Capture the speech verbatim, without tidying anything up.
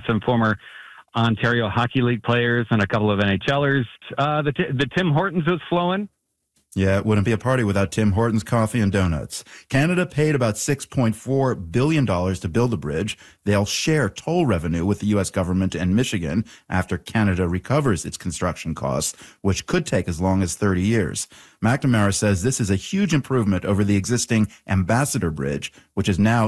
some former Ontario Hockey League players and a couple of NHLers. Uh, the, the Tim Hortons was flowing. Yeah, it wouldn't be a party without Tim Hortons coffee and donuts. Canada paid about six point four billion dollars to build the bridge. They'll share toll revenue with the U S government and Michigan after Canada recovers its construction costs, which could take as long as thirty years. McNamara says this is a huge improvement over the existing Ambassador Bridge, which is now